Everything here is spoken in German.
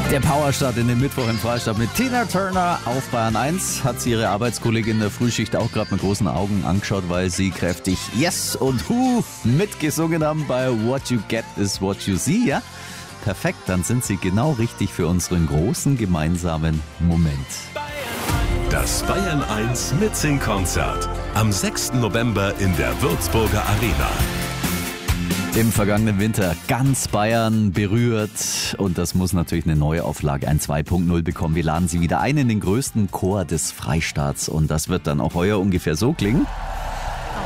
Der Powerstart in den Mittwoch im Freistaat mit Tina Turner auf Bayern 1. Hat sie ihre Arbeitskollegin in der Frühschicht auch gerade mit großen Augen angeschaut, weil sie kräftig Yes und Who mitgesungen haben bei What You Get is What You See, ja? Perfekt, dann sind sie genau richtig für unseren großen gemeinsamen Moment. Das Bayern 1 Mitsing-Konzert am 6. November in der Würzburger Arena. Im vergangenen Winter ganz Bayern berührt und das muss natürlich eine Neuauflage, ein 2.0 bekommen. Wir laden Sie wieder ein in den größten Chor des Freistaats und das wird dann auch heuer ungefähr so klingen.